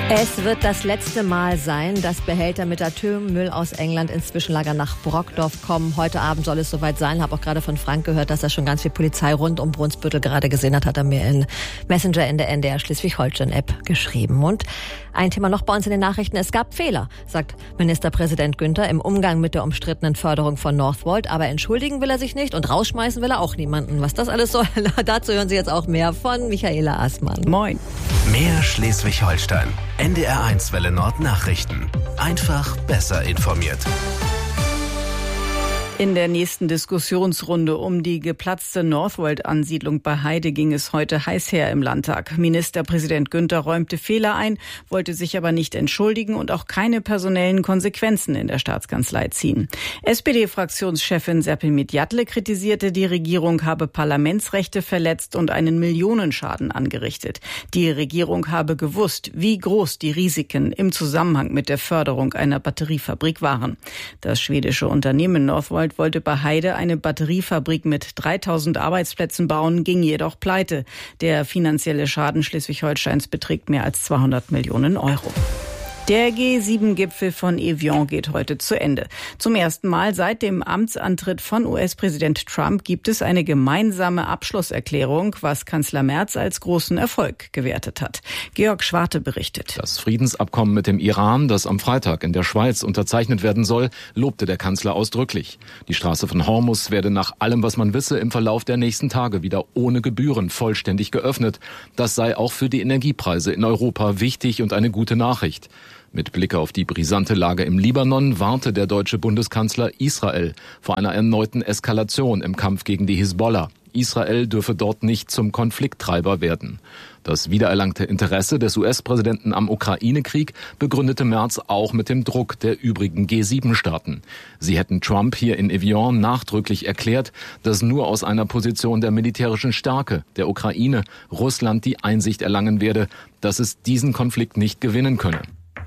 Es wird das letzte Mal sein, dass Behälter mit Atommüll aus England ins Zwischenlager nach Brockdorf kommen. Heute Abend soll es soweit sein. Ich habe auch gerade von Frank gehört, dass er schon ganz viel Polizei rund um Brunsbüttel gerade gesehen hat. Hat er mir in Messenger in der NDR Schleswig-Holstein-App geschrieben. Und ein Thema noch bei uns in den Nachrichten. Es gab Fehler, sagt Ministerpräsident Günther im Umgang mit der umstrittenen Förderung von Northvolt. Aber entschuldigen will er sich nicht und rausschmeißen will er auch niemanden. Was das alles soll, dazu hören Sie jetzt auch mehr von Michaela Assmann. Moin. Mehr Schleswig-Holstein. NDR1 Welle Nord Nachrichten. Einfach besser informiert. In der nächsten Diskussionsrunde um die geplatzte Northvolt-Ansiedlung bei Heide ging es heute heiß her im Landtag. Ministerpräsident Günther räumte Fehler ein, wollte sich aber nicht entschuldigen und auch keine personellen Konsequenzen in der Staatskanzlei ziehen. SPD-Fraktionschefin Serpil Midjatle kritisierte, die Regierung habe Parlamentsrechte verletzt und einen Millionenschaden angerichtet. Die Regierung habe gewusst, wie groß die Risiken im Zusammenhang mit der Förderung einer Batteriefabrik waren. Das schwedische Unternehmen Northvolt wollte bei Heide eine Batteriefabrik mit 3000 Arbeitsplätzen bauen, ging jedoch pleite. Der finanzielle Schaden Schleswig-Holsteins beträgt mehr als 200 Millionen Euro. Der G7-Gipfel von Evian geht heute zu Ende. Zum ersten Mal seit dem Amtsantritt von US-Präsident Trump gibt es eine gemeinsame Abschlusserklärung, was Kanzler Merz als großen Erfolg gewertet hat. Georg Schwarte berichtet. Das Friedensabkommen mit dem Iran, das am Freitag in der Schweiz unterzeichnet werden soll, lobte der Kanzler ausdrücklich. Die Straße von Hormuz werde nach allem, was man wisse, im Verlauf der nächsten Tage wieder ohne Gebühren vollständig geöffnet. Das sei auch für die Energiepreise in Europa wichtig und eine gute Nachricht. Mit Blick auf die brisante Lage im Libanon warnte der deutsche Bundeskanzler Israel vor einer erneuten Eskalation im Kampf gegen die Hisbollah. Israel dürfe dort nicht zum Konflikttreiber werden. Das wiedererlangte Interesse des US-Präsidenten am Ukraine-Krieg begründete Merz auch mit dem Druck der übrigen G7-Staaten. Sie hätten Trump hier in Evian nachdrücklich erklärt, dass nur aus einer Position der militärischen Stärke der Ukraine Russland die Einsicht erlangen werde, dass es diesen Konflikt nicht gewinnen könne.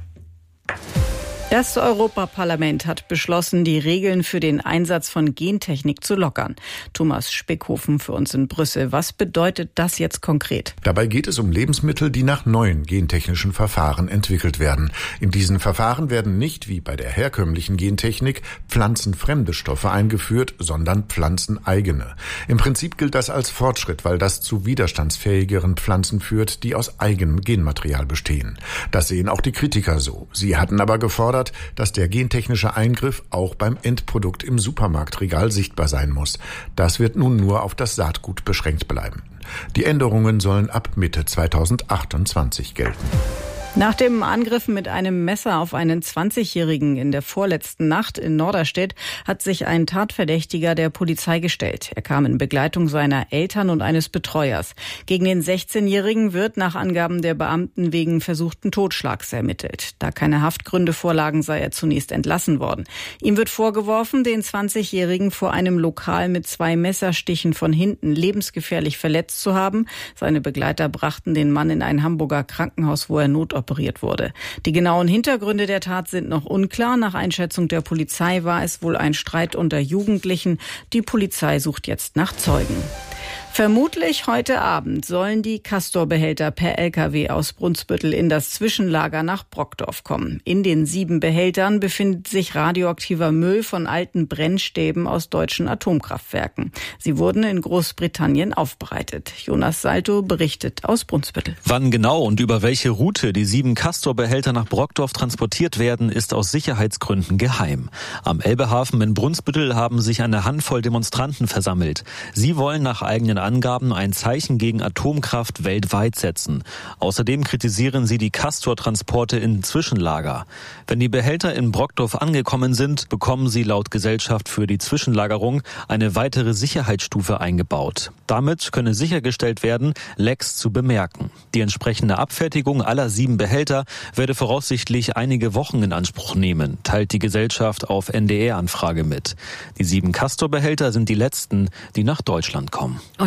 Das Europaparlament hat beschlossen, die Regeln für den Einsatz von Gentechnik zu lockern. Thomas Spickhofen für uns in Brüssel. Was bedeutet das jetzt konkret? Dabei geht es um Lebensmittel, die nach neuen gentechnischen Verfahren entwickelt werden. In diesen Verfahren werden nicht, wie bei der herkömmlichen Gentechnik, pflanzenfremde Stoffe eingeführt, sondern pflanzeneigene. Im Prinzip gilt das als Fortschritt, weil das zu widerstandsfähigeren Pflanzen führt, die aus eigenem Genmaterial bestehen. Das sehen auch die Kritiker so. Sie hatten aber gefordert, dass der gentechnische Eingriff auch beim Endprodukt im Supermarktregal sichtbar sein muss. Das wird nun nur auf das Saatgut beschränkt bleiben. Die Änderungen sollen ab Mitte 2028 gelten. Nach dem Angriff mit einem Messer auf einen 20-Jährigen in der vorletzten Nacht in Norderstedt hat sich ein Tatverdächtiger der Polizei gestellt. Er kam in Begleitung seiner Eltern und eines Betreuers. Gegen den 16-Jährigen wird nach Angaben der Beamten wegen versuchten Totschlags ermittelt. Da keine Haftgründe vorlagen, sei er zunächst entlassen worden. Ihm wird vorgeworfen, den 20-Jährigen vor einem Lokal mit 2 Messerstichen von hinten lebensgefährlich verletzt zu haben. Seine Begleiter brachten den Mann in ein Hamburger Krankenhaus, wo er notoperiert wurde. Die genauen Hintergründe der Tat sind noch unklar. Nach Einschätzung der Polizei war es wohl ein Streit unter Jugendlichen. Die Polizei sucht jetzt nach Zeugen. Vermutlich heute Abend sollen die Castor-Behälter per Lkw aus Brunsbüttel in das Zwischenlager nach Brockdorf kommen. In den 7 Behältern befindet sich radioaktiver Müll von alten Brennstäben aus deutschen Atomkraftwerken. Sie wurden in Großbritannien aufbereitet. Jonas Salto berichtet aus Brunsbüttel. Wann genau und über welche Route die 7 Castor-Behälter nach Brockdorf transportiert werden, ist aus Sicherheitsgründen geheim. Am Elbehafen in Brunsbüttel haben sich eine Handvoll Demonstranten versammelt. Sie wollen nach eigenen Angaben ein Zeichen gegen Atomkraft weltweit setzen. Außerdem kritisieren sie die Castor-Transporte in Zwischenlager. Wenn die Behälter in Brockdorf angekommen sind, bekommen sie laut Gesellschaft für die Zwischenlagerung eine weitere Sicherheitsstufe eingebaut. Damit könne sichergestellt werden, Lecks zu bemerken. Die entsprechende Abfertigung aller 7 Behälter werde voraussichtlich einige Wochen in Anspruch nehmen, teilt die Gesellschaft auf NDR-Anfrage mit. Die 7 Castor-Behälter sind die letzten, die nach Deutschland kommen. Und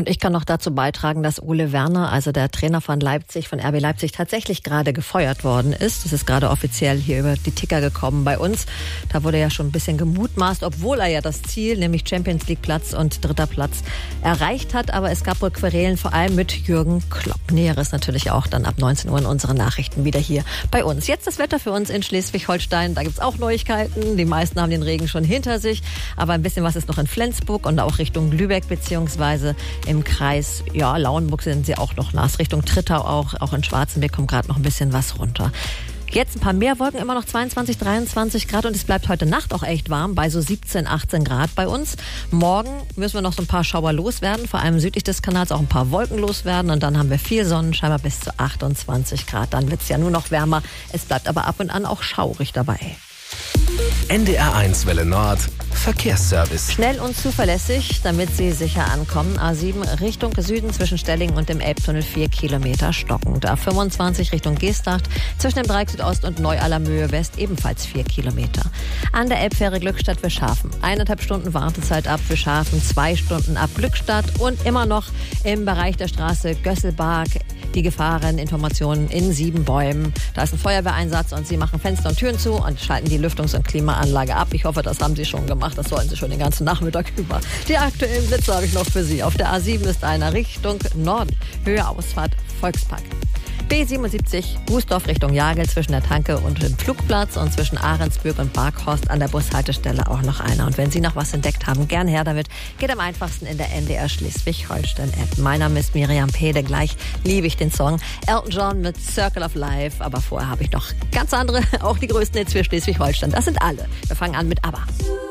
Und ich kann noch dazu beitragen, dass Ole Werner, also der Trainer von RB Leipzig, tatsächlich gerade gefeuert worden ist. Das ist gerade offiziell hier über die Ticker gekommen bei uns. Da wurde ja schon ein bisschen gemutmaßt, obwohl er ja das Ziel, nämlich Champions League Platz und 3. Platz, erreicht hat. Aber es gab wohl Querelen, vor allem mit Jürgen Klopp. Näheres natürlich auch dann ab 19 Uhr in unseren Nachrichten wieder hier bei uns. Jetzt das Wetter für uns in Schleswig-Holstein. Da gibt's auch Neuigkeiten. Die meisten haben den Regen schon hinter sich. Aber ein bisschen was ist noch in Flensburg und auch Richtung Lübeck beziehungsweise im Kreis, ja, Lauenburg sind sie auch noch nass. Richtung Trittau auch in Schwarzenberg kommt gerade noch ein bisschen was runter. Jetzt ein paar mehr Wolken, immer noch 22, 23 Grad und es bleibt heute Nacht auch echt warm, bei so 17, 18 Grad bei uns. Morgen müssen wir noch so ein paar Schauer loswerden, vor allem südlich des Kanals auch ein paar Wolken loswerden und dann haben wir viel Sonnenschein bis zu 28 Grad. Dann wird's ja nur noch wärmer, es bleibt aber ab und an auch schaurig dabei. NDR1 Welle Nord Verkehrsservice. Schnell und zuverlässig, damit Sie sicher ankommen. A7 Richtung Süden zwischen Stellingen und dem Elbtunnel 4 Kilometer stockend. A25 Richtung Geesthacht zwischen dem Dreieck Südost und Neu-Allermöhe West ebenfalls 4 Kilometer. An der Elbfähre Glückstadt Wischhafen 1,5 Stunden Wartezeit ab Wischhafen, 2 Stunden ab Glückstadt und immer noch im Bereich der Straße Gösselbarg die Gefahreninformationen in 7 Bäumen. Da ist ein Feuerwehreinsatz und Sie machen Fenster und Türen zu und schalten die Lüftungs- und Klimaanlage ab. Ich hoffe, das haben Sie schon gemacht. Das sollten Sie schon den ganzen Nachmittag über. Die aktuellen Blitze habe ich noch für Sie. Auf der A7 ist einer Richtung Norden. Höhe Ausfahrt Volkspark. B77 Bußdorf Richtung Jagel zwischen der Tanke und dem Flugplatz und zwischen Ahrensbürg und Barkhorst an der Bushaltestelle auch noch einer. Und wenn Sie noch was entdeckt haben, gern her damit. Geht am einfachsten in der NDR Schleswig-Holstein-App. Mein Name ist Miriam Pede. Gleich liebe ich den Song Elton John mit Circle of Life. Aber vorher habe ich noch ganz andere, auch die größten Hits für Schleswig-Holstein. Das sind alle. Wir fangen an mit ABBA.